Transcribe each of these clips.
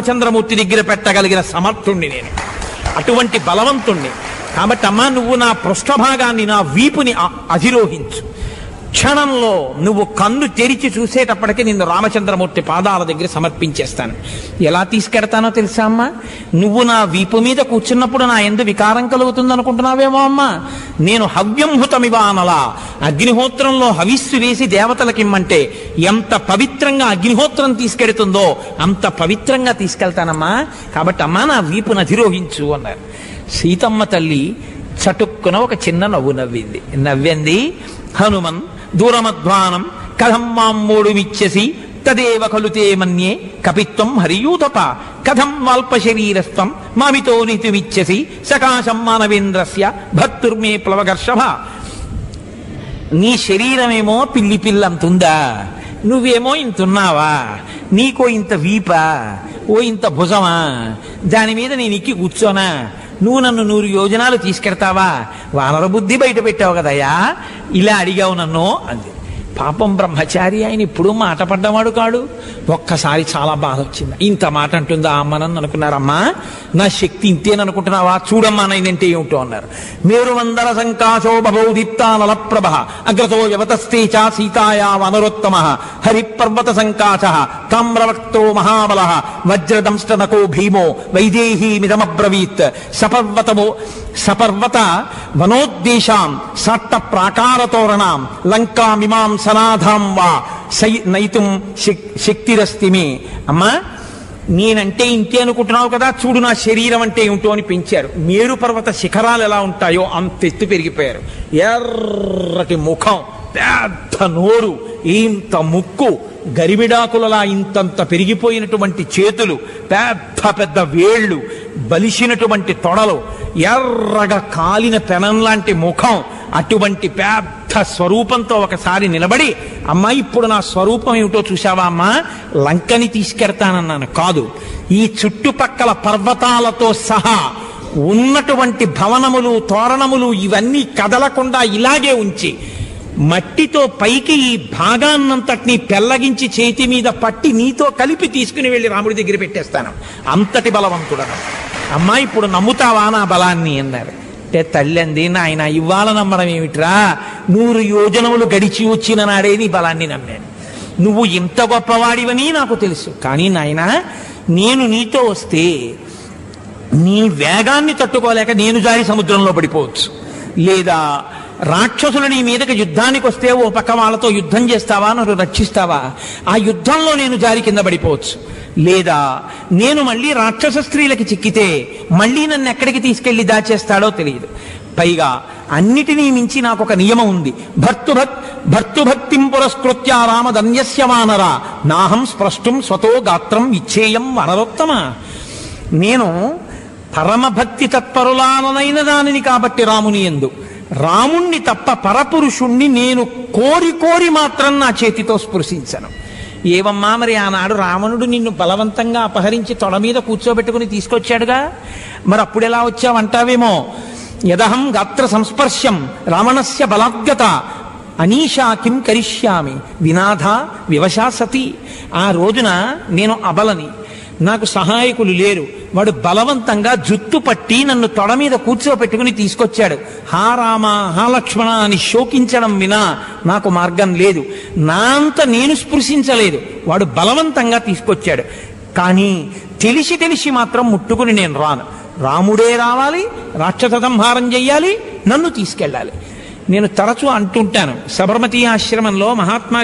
రామచంద్రమూర్తి దగ్గర పెట్టగలిగిన సమర్థుణ్ణి నేను, అటువంటి బలవంతుణ్ణి. కాబట్టి అమ్మా, నువ్వు నా పృష్ఠభాగాన్ని, నా వీపుని అధిరోహించు. క్షణంలో నువ్వు కన్ను తెరిచి చూసేటప్పటికీ నిన్ను రామచంద్రమూర్తి పాదాల దగ్గర సమర్పించేస్తాను. ఎలా తీసుకెడతానో తెలుసా అమ్మా? నువ్వు నా వీపు మీద కూర్చున్నప్పుడు నా యందు వికారం కలుగుతుంది అనుకుంటున్నావేమో అమ్మా. నేను హవ్యంహుతమివానలా, అగ్నిహోత్రంలో హవిస్సు వేసి దేవతలకిమ్మంటే ఎంత పవిత్రంగా అగ్నిహోత్రం తీసుకెడుతుందో అంత పవిత్రంగా తీసుకెళ్తానమ్మా. కాబట్టి అమ్మా, నా వీపును అధిరోహించు అన్నారు. సీతమ్మ తల్లి చటుక్కున ఒక చిన్న నవ్వు నవ్వింది. హనుమన్ దూరమధ్వానం కథం మామ్మోడుమిచ్చసి తదేవ ఖలుతే మన్యే కపిత్వం హరియూతప కథం వాల్పశరీరస్త్వం మామితో నితుమిచ్చసి సకాశం మానవేంద్రస్య భర్తుర్మే ప్లవగర్షభ. నీ శరీరమేమో పిల్లి పిల్లంతుందా, నువ్వేమో ఇంతున్నావా, నీకో ఇంత వీపా, ఓ ఇంత భుజమా, దాని మీద నేను ఎక్కి కూర్చోనా, నువ్వు నన్ను 100 యోజనాలు తీసుకెడతావా, వానర బుద్ధి బయట పెట్టావు కదయ్యా, ఇలా అడిగావు నన్ను అంది. పాపం బ్రహ్మచారి ఆయన ఇప్పుడు మాట పడ్డవాడు కాడు. ఒక్కసారి చాలా బాధ వచ్చింది. ఇంత మాట అంటుందా అమ్మనని అనుకున్నారమ్మా. నా శక్తి ఇంతేననుకుంటున్నావా, చూడమ్మా నేనంటే ఏమిటో అన్నారు. మేరువందర సంకాశో బభౌదీప్తానల ప్రభ అగ్రతో యవతస్తే చ సీతాయా వనరోత్తమ హరిపర్వత సంకాశ తామ్రవక్తో మహాబల వజ్రదంష్టనకో భీమో వైదేహీమిదమబ్రవీత్ సపర్వత వనోద్దేశాం సట్ట ప్రాకారతోరణాం లంకామిమాం సనాథాం వా నైతుం శక్తిరస్తిమే. అమ్మా, నేనంటే ఇంతే అనుకుంటున్నావు కదా, చూడు నా శరీరం అంటే ఏమిటో అని పెంచారు. మేరు పర్వత శిఖరాలు ఎలా ఉంటాయో అంత ఎత్తు పెరిగిపోయారు. ఎర్రటి ముఖం, పెద్ద నోరు, ఇంత ముక్కు, గరిమిడాకులలా ఇంతంత పెరిగిపోయినటువంటి చేతులు, పెద్ద పెద్ద వేళ్ళు, బలిసినటువంటి తొడలు, ఎర్రగా కాలిన పెనం లాంటి ముఖం, అటువంటి పెద్ద స్వరూపంతో ఒకసారి నిలబడి, అమ్మా ఇప్పుడు నా స్వరూపం ఏమిటో చూశావా అమ్మా, లంకని తీసుకెడతానన్నాను. కాదు, ఈ చుట్టుపక్కల పర్వతాలతో సహా ఉన్నటువంటి భవనములు, తోరణములు ఇవన్నీ కదలకుండా ఇలాగే ఉంచి మట్టితో పైకి ఈ భాగాన్నంతటినీ పెళ్లగించి చేతి మీద పట్టి నీతో కలిపి తీసుకుని వెళ్ళి రాముడి దగ్గర పెట్టేస్తాను. అంతటి బలవంతుడను. అమ్మా ఇప్పుడు నమ్ముతావా నా బలాన్ని అన్నారు. అంటే తల్లి అంది, నాయన ఇవాళ నమ్మడం ఏమిట్రా, 100 యోజనములు గడిచి వచ్చిన నాడే నీ బలాన్ని నమ్మాను. నువ్వు ఇంత గొప్పవాడివని నాకు తెలుసు. కానీ నాయన, నేను నీతో వస్తే నీ వేగాన్ని తట్టుకోలేక నేను జారి సముద్రంలో పడిపోవచ్చు, లేదా రాక్షసులు నీ మీదకి యుద్ధానికి వస్తే ఓ పక్క వాళ్ళతో యుద్ధం చేస్తావా, నన్ను రక్షిస్తావా, ఆ యుద్ధంలో నేను జారి కింద పడిపోవచ్చు, లేదా నేను మళ్ళీ రాక్షస స్త్రీలకి చిక్కితే మళ్ళీ నన్ను ఎక్కడికి తీసుకెళ్లి దాచేస్తాడో తెలియదు. పైగా అన్నిటినీ మించి నాకు ఒక నియమం ఉంది. భర్తుభక్తిం పురస్కృత్య రామదన్యస్య వానర నాహం స్పృష్టం స్వతో గాత్రం ఇచ్చేయం వనరోత్తమ. నేను పరమభక్తి తత్పరులానైన దానిని కాబట్టి రాముని యందు, రాముణ్ణి తప్ప పరపురుషుణ్ణి నేను కోరి కోరి మాత్రం నా చేతితో స్పృశించను. ఏవమ్మా మరి ఆనాడు రావణుడు నిన్ను బలవంతంగా అపహరించి తొడ మీద కూర్చోబెట్టుకుని తీసుకొచ్చాడుగా, మరి అప్పుడు ఎలా వచ్చావంటావేమో. యదహం గాత్ర సంస్పర్శం రావణస్య బలాద్గత అనీషా కిం కరిష్యామి వినాథ వివశా సతి. ఆ రోజున నేను అబలని, నాకు సహాయకులు లేరు, వాడు బలవంతంగా జుత్తు పట్టి నన్ను తొడ మీద కూర్చోపెట్టుకుని తీసుకొచ్చాడు. హా రామ హా లక్ష్మణ అని శోకించడం వినా నాకు మార్గం లేదు. నా అంత నేను స్పృశించలేదు, వాడు బలవంతంగా తీసుకొచ్చాడు. కానీ తెలిసి తెలిసి మాత్రం ముట్టుకుని నేను రాను. రాముడే రావాలి, రాక్షస సంహారం చెయ్యాలి, నన్ను తీసుకెళ్ళాలి. నేను తరచూ అంటుంటాను, సబర్మతి ఆశ్రమంలో మహాత్మా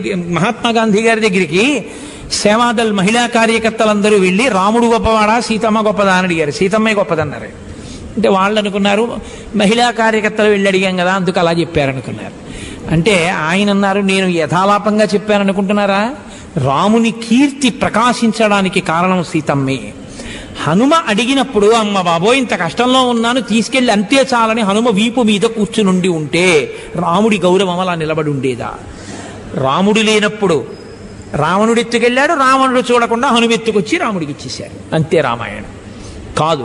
గాంధీ గారి దగ్గరికి సేవాదల్ మహిళా కార్యకర్తలందరూ వెళ్ళి రాముడు గొప్పవాడా సీతమ్మ గొప్పదా అని అడిగారు. సీతమ్మే గొప్పదన్నారు. అంటే వాళ్ళు అనుకున్నారు మహిళా కార్యకర్తలు వెళ్ళి అడిగాం కదా అందుకు అలా చెప్పారనుకున్నారు. అంటే ఆయన అన్నారు, నేను యథాలాపంగా చెప్పాననుకుంటున్నారా, రాముని కీర్తి ప్రకాశించడానికి కారణం సీతమ్మే. హనుమ అడిగినప్పుడు అమ్మ బాబోయ్ ఇంత కష్టంలో ఉన్నాను తీసుకెళ్ళి అంతే చాలని హనుమ వీపు మీద కూర్చునుండి ఉంటే రాముడి గౌరవం అలా నిలబడి ఉండేదా? రాముడు లేనప్పుడు రావణుడు ఎత్తుకెళ్ళాడు, రావణుడు చూడకుండా హనుమెత్తుకొచ్చి రాముడికి ఇచ్చేశారు. అంతే రామాయణం. కాదు,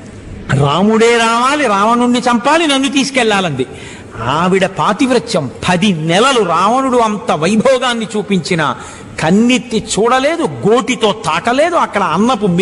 రాముడే రావాలి, రావణుణ్ణి చంపాలి, నన్ను తీసుకెళ్లాలంది. ఆవిడ పాతివ్రత్యం 10 నెలలు రావణుడు అంత వైభోగాన్ని చూపించిన కన్నెత్తి చూడలేదు, గోటితో తాకలేదు. అక్కడ అన్నపు